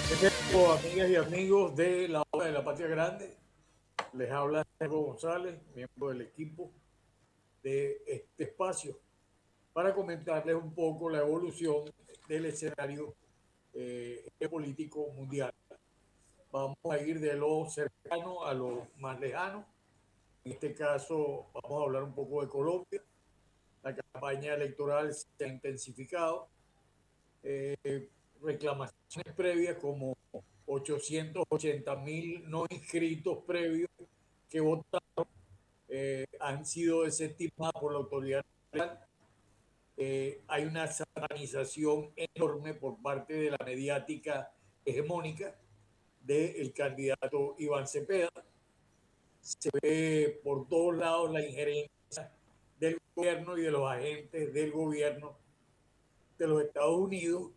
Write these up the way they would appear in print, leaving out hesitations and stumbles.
Amigas y amigos de la Hora de la Patria Grande, les habla Diego González, miembro del equipo de este espacio, para comentarles un poco la evolución del escenario político mundial. Vamos a ir de lo cercano a lo más lejano. En este caso, vamos a hablar un poco de Colombia. La campaña electoral se ha intensificado. Reclamaciones previas como 880.000 no inscritos previos que votaron han sido desestimadas por la autoridad electoral. Hay una satanización enorme por parte de la mediática hegemónica del candidato Iván Cepeda. Se ve por todos lados la injerencia del gobierno y de los agentes del gobierno de los Estados Unidos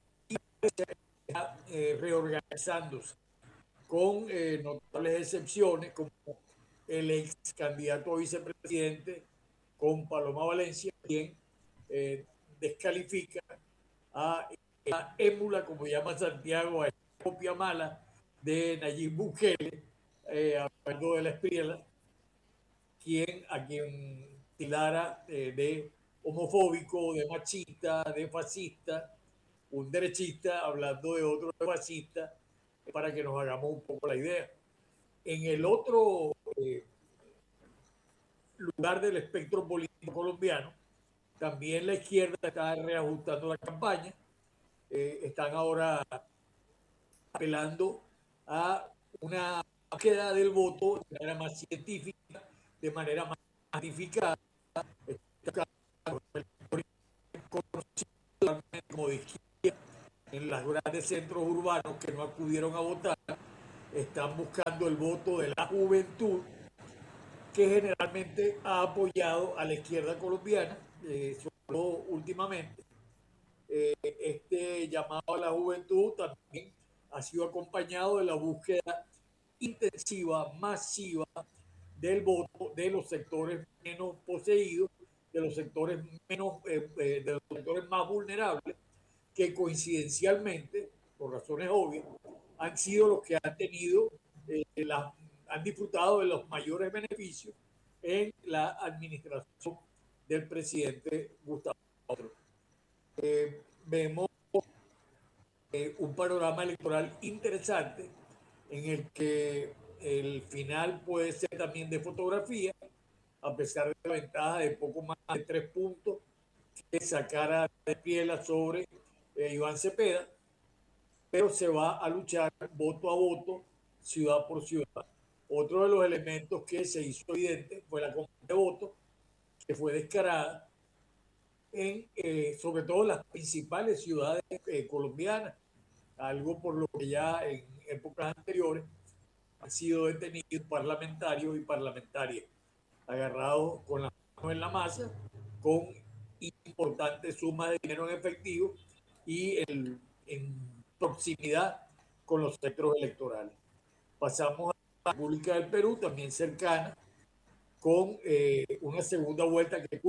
reorganizándose con notables excepciones como el ex candidato a vicepresidente con Paloma Valencia, quien eh, descalifica a la émula, como llama Santiago, a esta copia mala de Nayib Bukele, hablando de la Espriela, a quien tilara de homofóbico, de machista, de fascista, un derechista hablando de otro fascista, para que nos hagamos un poco la idea. En el otro lugar del espectro político colombiano, también la izquierda está reajustando la campaña, están ahora apelando a una búsqueda del voto de manera más científica, de manera más identificada, como de izquierda, en los grandes centros urbanos que no acudieron a votar, están buscando el voto de la juventud que generalmente ha apoyado a la izquierda colombiana, sobre todo últimamente. Este llamado a la juventud también ha sido acompañado de la búsqueda intensiva, masiva del voto de los sectores menos poseídos, de los sectores de los sectores más vulnerables, que coincidencialmente, por razones obvias, han sido los que han tenido han disfrutado de los mayores beneficios en la administración del presidente Gustavo Petro. Vemos un panorama electoral interesante en el que el final puede ser también de fotografía, a pesar de la ventaja de poco más de 3 puntos que sacara de Piela sobre Iván Cepeda, pero se va a luchar voto a voto, ciudad por ciudad. Otro de los elementos que se hizo evidente fue la compra de votos, que fue descarada en sobre todo las principales ciudades colombianas, algo por lo que ya en épocas anteriores han sido detenidos parlamentarios y parlamentarias, agarrados con las manos en la masa, con importantes sumas de dinero en efectivo y en proximidad con los centros electorales. Pasamos a la República del Perú, también cercana, con una segunda vuelta que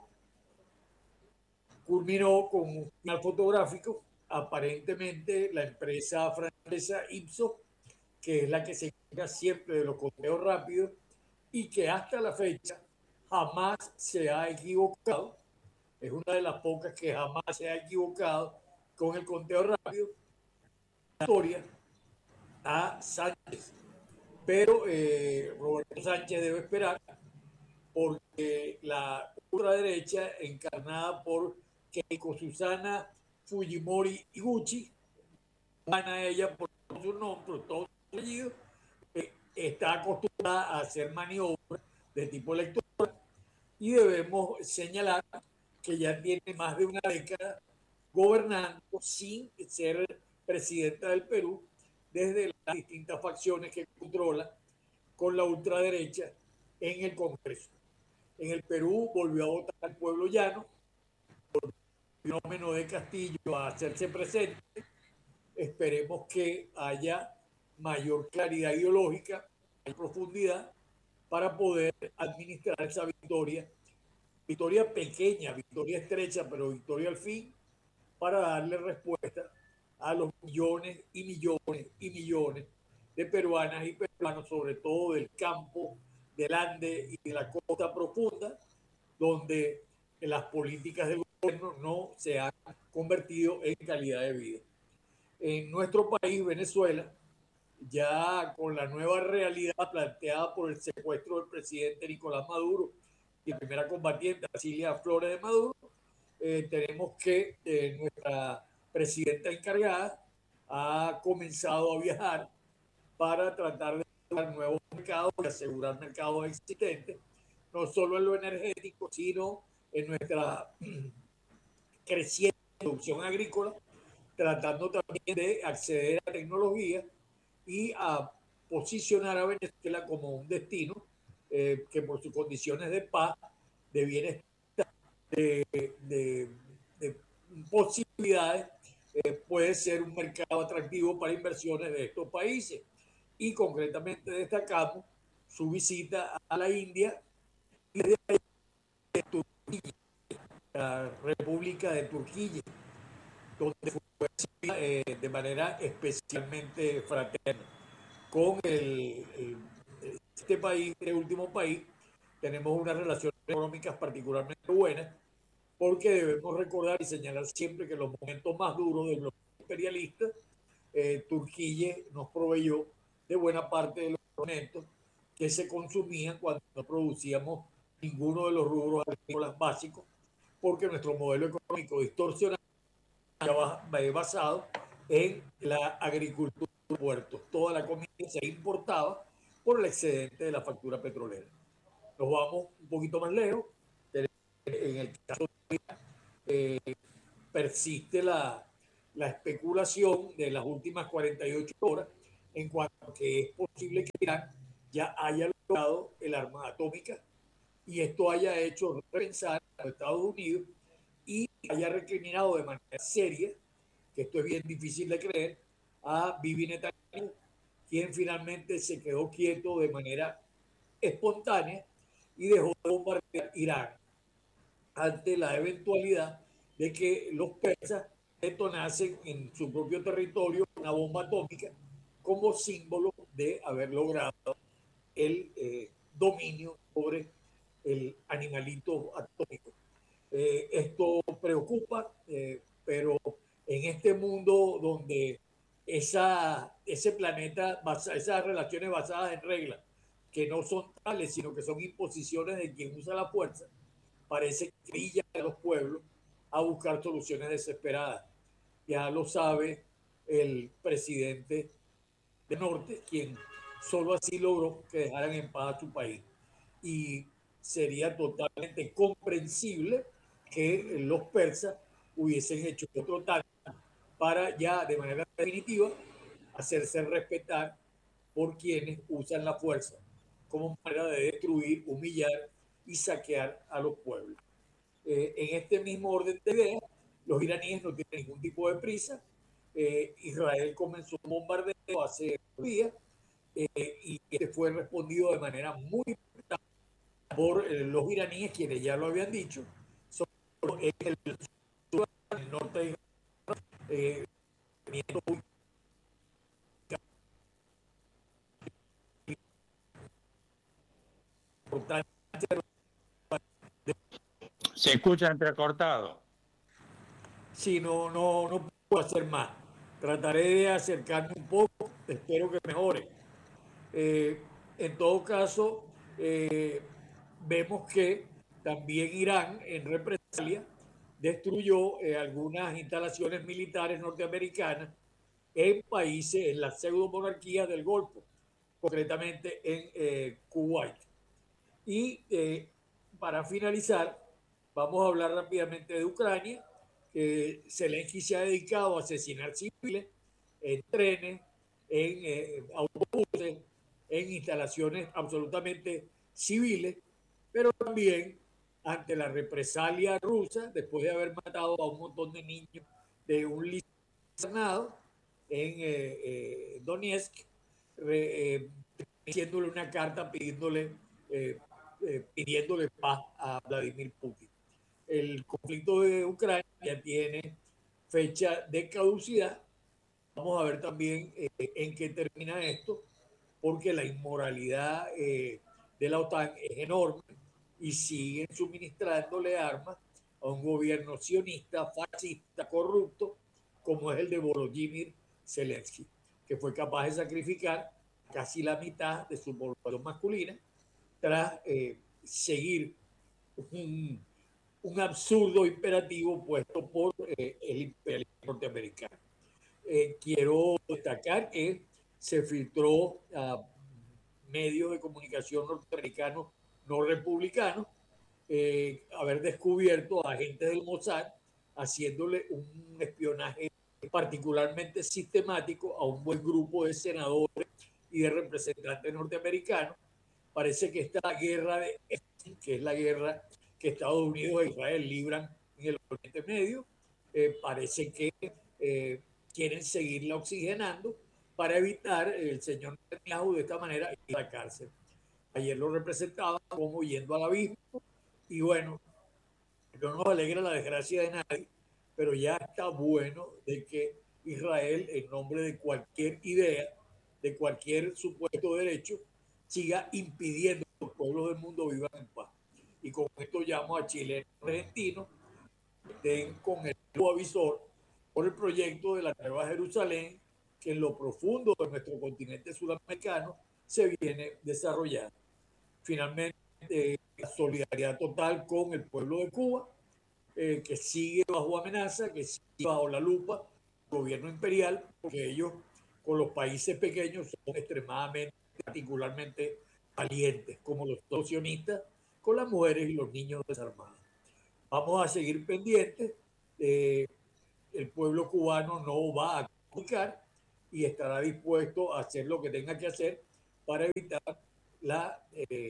culminó con un final fotográfico. Aparentemente, la empresa francesa Ipsos, que es la que se encarga siempre de los conteos rápidos y que hasta la fecha jamás se ha equivocado, es una de las pocas que jamás se ha equivocado con el conteo rápido, la historia a Sánchez. Pero Roberto Sánchez debe esperar porque la ultraderecha, encarnada por Keiko Susana Fujimori Iguchi, gana ella por su nombre, por todo su apellido, está acostumbrada a hacer maniobras de tipo electoral y debemos señalar que ya tiene más de una década gobernando sin ser presidenta del Perú desde las distintas facciones que controla con la ultraderecha en el Congreso. En el Perú volvió a votar el pueblo llano, el fenómeno de Castillo a hacerse presente. Esperemos que haya mayor claridad ideológica, mayor profundidad para poder administrar esa victoria, victoria pequeña, victoria estrecha, pero victoria al fin, para darle respuesta a los millones y millones y millones de peruanas y peruanos, sobre todo del campo, del Ande y de la costa profunda, donde las políticas del gobierno no se han convertido en calidad de vida. En nuestro país, Venezuela, ya con la nueva realidad planteada por el secuestro del presidente Nicolás Maduro y la primera combatiente, Cilia Flores de Maduro, tenemos que nuestra presidenta encargada ha comenzado a viajar para tratar de buscar nuevos mercados y asegurar mercados existentes, no solo en lo energético, sino en nuestra creciente producción agrícola, tratando también de acceder a tecnología y a posicionar a Venezuela como un destino que por sus condiciones de paz, de bienestar, de, de, de posibilidades, puede ser un mercado atractivo para inversiones de estos países. Y concretamente destacamos su visita a la India y de Turquía, la República de Turquía, donde fue de manera especialmente fraterna. Con este país, este último país, tenemos unas relaciones económicas particularmente buenas, porque debemos recordar y señalar siempre que en los momentos más duros del bloque imperialista, Turquía nos proveyó de buena parte de los alimentos que se consumían cuando no producíamos ninguno de los rubros agrícolas básicos, porque nuestro modelo económico distorsionado basado en la agricultura de puertos. Toda la comida se importaba por el excedente de la factura petrolera. Nos vamos un poquito más lejos. En el caso de persiste la especulación de las últimas 48 horas en cuanto a que es posible que Irán ya haya logrado el arma atómica y esto haya hecho repensar a los Estados Unidos y haya recriminado de manera seria, que esto es bien difícil de creer, a Bibi Netanyahu, quien finalmente se quedó quieto de manera espontánea y dejó de bombardear Irán ante la eventualidad de que los persas detonasen en su propio territorio una bomba atómica como símbolo de haber logrado el dominio sobre el animalito atómico. Esto preocupa, pero en este mundo donde ese planeta, esas relaciones basadas en reglas, que no son tales, sino que son imposiciones de quien usa la fuerza, parece que brilla a los pueblos a buscar soluciones desesperadas. Ya lo sabe el presidente del norte, quien solo así logró que dejaran en paz a su país. Y sería totalmente comprensible que los persas hubiesen hecho otro tanto para ya de manera definitiva hacerse respetar por quienes usan la fuerza como manera de destruir, humillar y saquear a los pueblos. En este mismo orden de ideas, los iraníes no tienen ningún tipo de prisa. Israel comenzó un bombardeo hace días y este fue respondido de manera muy por los iraníes, quienes ya lo habían dicho, son en el sur, en el norte de Israel, Se escucha entrecortado. sí, no puedo hacer más. Trataré de acercarme un poco, espero que mejore. Eh, en todo caso, vemos que también Irán, en represalia, destruyó algunas instalaciones militares norteamericanas en países, en las pseudo monarquías del Golfo, concretamente en Kuwait. Y para finalizar, vamos a hablar rápidamente de Ucrania, que Zelensky se ha dedicado a asesinar civiles en trenes, en autobuses, en instalaciones absolutamente civiles, pero también ante la represalia rusa, después de haber matado a un montón de niños de un liceo en Donetsk, haciéndole una carta pidiéndole paz a Vladimir Putin. El conflicto de Ucrania ya tiene fecha de caducidad Vamos a ver también en qué termina esto, porque la inmoralidad de la OTAN es enorme y siguen suministrándole armas a un gobierno sionista, fascista, corrupto, como es el de Volodymyr Zelensky, que fue capaz de sacrificar casi la mitad de su población masculina tras seguir un, un, absurdo imperativo puesto por el imperio norteamericano. Quiero destacar que se filtró a medios de comunicación norteamericanos no republicanos haber descubierto a agentes del Mossad haciéndole un espionaje particularmente sistemático a un buen grupo de senadores y de representantes norteamericanos. Parece que esta guerra, que es la guerra que Estados Unidos e Israel libran en el Oriente Medio, parece que quieren seguirla oxigenando para evitar el señor Netanyahu de esta manera ir a la cárcel. Ayer lo representaba como yendo al abismo y bueno, no nos alegra la desgracia de nadie, pero ya está bueno de que Israel, en nombre de cualquier idea, de cualquier supuesto derecho, siga impidiendo que los pueblos del mundo vivan en paz. Y con esto llamo a chilenos y argentinos estén con el nuevo avisor por el proyecto de la Nueva Jerusalén, que en lo profundo de nuestro continente sudamericano se viene desarrollando. Finalmente, la solidaridad total con el pueblo de Cuba, que sigue bajo amenaza, que sigue bajo la lupa del gobierno imperial, porque ellos con los países pequeños son extremadamente, particularmente valientes, como los sionistas, con las mujeres y los niños desarmados. Vamos a seguir pendientes. El pueblo cubano no va a comunicar y estará dispuesto a hacer lo que tenga que hacer para evitar la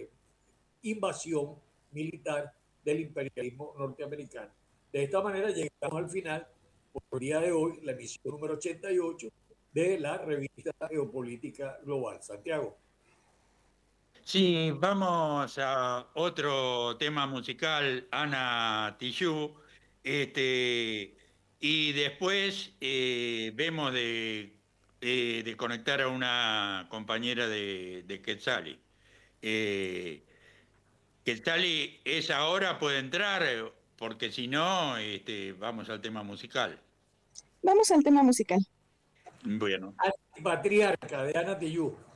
invasión militar del imperialismo norteamericano. De esta manera llegamos al final, por el día de hoy, la emisión número 88 de la revista Geopolítica Global. Santiago. Sí, vamos a otro tema musical, Ana Tijoux, y después vemos de conectar a una compañera de Quetzali. Quetzali, ¿es ahora? ¿Puede entrar? Porque si no, vamos al tema musical. Vamos al tema musical. Bueno. Patriarca de Ana Tijoux.